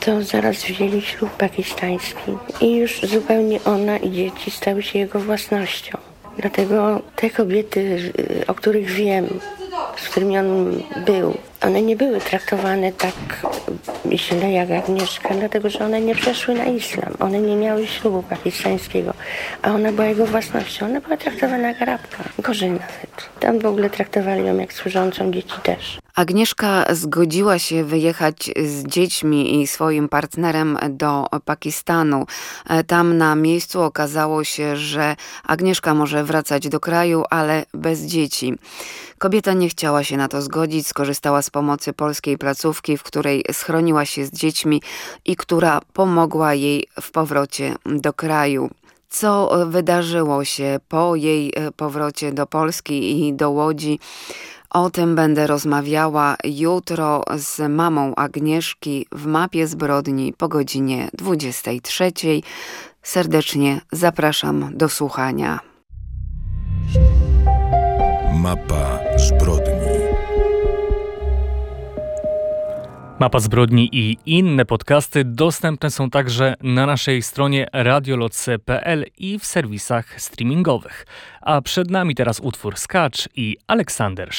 to zaraz wzięli ślub pakistański i już zupełnie ona i dzieci stały się jego własnością. Dlatego te kobiety, o których wiem, z którymi on był, one nie były traktowane tak źle jak Agnieszka, dlatego że one nie przeszły na islam. One nie miały ślubu pakistańskiego, a ona była jego własnością. Ona była traktowana jak Arabka, gorzej nawet. Tam w ogóle traktowali ją jak służącą, dzieci też. Agnieszka zgodziła się wyjechać z dziećmi i swoim partnerem do Pakistanu. Tam na miejscu okazało się, że Agnieszka może wracać do kraju, ale bez dzieci. Kobieta nie chciała się na to zgodzić, skorzystała z pomocy polskiej placówki, w której schroniła się z dziećmi i która pomogła jej w powrocie do kraju. Co wydarzyło się po jej powrocie do Polski i do Łodzi? O tym będę rozmawiała jutro z mamą Agnieszki w Mapie Zbrodni po godzinie 23. Serdecznie zapraszam do słuchania. Mapa Zbrodni. Mapa Zbrodni i inne podcasty dostępne są także na naszej stronie radiolotse.pl i w serwisach streamingowych. A przed nami teraz utwór Skacz i Aleksander